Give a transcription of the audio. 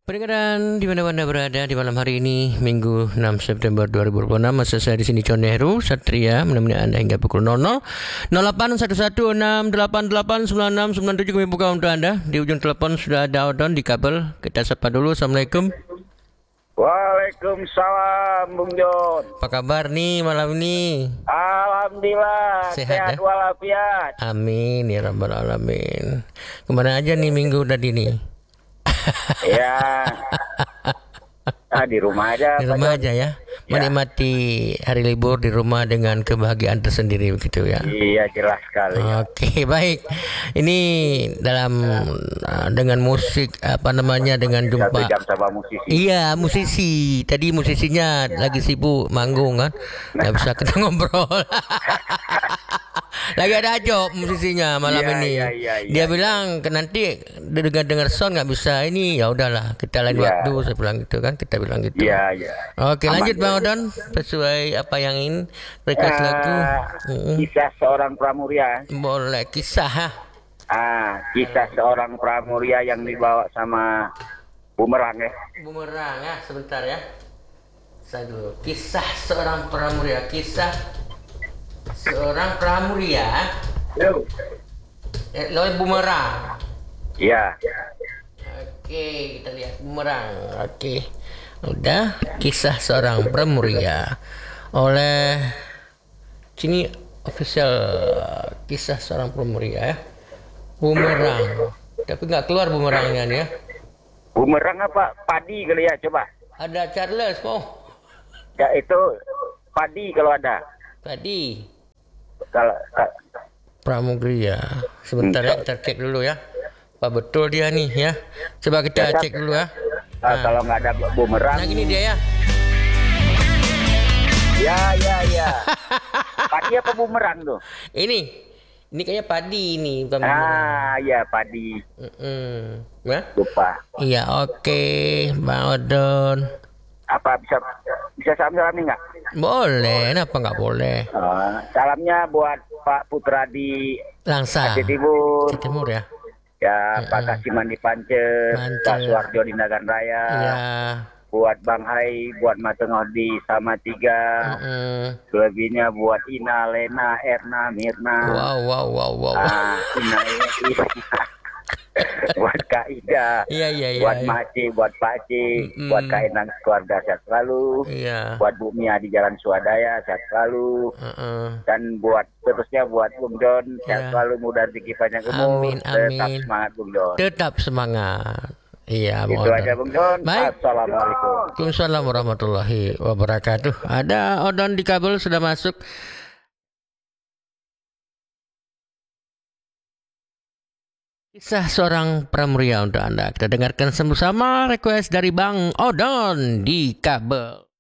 Pendengaran di mana-mana berada di malam hari ini, Minggu 6 September 2026, masa saya di sini Con Nehru Satria menemani Anda hingga pukul 00. 081168889697 kami buka untuk Anda. Di ujung telepon sudah ada Odon di kabel. Kita sapa dulu. Assalamualaikum. Waalaikumsalam Bung Jon. Apa kabar nih malam ini? Alhamdulillah sehat ya? walafiat. Amin ya rabbal alamin. Kemana aja nih minggu tadi nih? Ya, di rumah aja. Di rumah aja ya, menikmati hari libur di rumah dengan kebahagiaan tersendiri begitu ya. Iya, jelas sekali. Oke, baik. Ini dalam dengan musik dengan jumpa. 1 jam sama musisi. Iya, musisi. Tadi musisinya lagi sibuk manggung kan, nggak bisa kita ngobrol. Lagi ada job musisinya malam ini. Dia bilang nanti dengar sound nggak bisa ini, ya udahlah kita lain waktu. Saya bilang gitu kan, kita bilang gitu. Oke, lanjut Bang Odon sesuai apa yang ingin request lagu. Kisah seorang pramuria. Boleh kisah. Kisah seorang pramuria yang dibawa sama Bumerang ya. Bumerang ya, sebentar ya. Saya dulu. Kisah seorang pramuria, kisah seorang pramuria. Lawan Bumerang. Iya. Oke, kita lihat Bumerang. Oke. Udah, kisah seorang pramuria oleh sini official kisah seorang pramuria ya. Bumerang. Tapi nggak keluar bumerangnya nih ya. Bumerang apa? Padi kali ya, coba. Ada Charles mau? Ya itu padi kalau ada. Padi. Kalau pramuria. Sebentar ya, kita cek dulu ya. Apa betul dia nih ya? Coba kita cek dulu ya. Kalau nggak ada Bumerang. Nah gini dia ya. Ya. Padi apa Bumerang tuh? Ini kayaknya padi ini, bukan Bumerang. Ya padi. Ya? Lupa. Iya, oke, Bang Odon. Apa bisa salam nih nggak? Boleh, kenapa nggak boleh? Salamnya buat Pak Putra di Langsa. Aceh Timur ya. Ya, Pak Kasiman di Pancet, Pak Suwarjo di Nagan Raya. Iya. Buat Bang Hai, buat Matengoh di Salatiga. Selebihnya buat Ina, Lena, Erna, Mirna. Wow. Ina, buat Kak Ida, buat Maci, buat Pak Ci, buat Kak Enang keluarga sehat selalu, buat Bu Mia di Jalan Swadaya sehat selalu, dan buat terusnya buat Bung Jon sehat selalu, mudah rezeki panjang umur. Amin. Tetap semangat Bung Jon. Tetap semangat. Iya, itu aja Bung Jon. Assalamualaikum. Waalaikumsalam warahmatullahi wabarakatuh. Ada Odon di kabel sudah masuk. Kisah seorang pramuria untuk Anda. Kita dengarkan sama-sama request dari Bang Odon di kabel.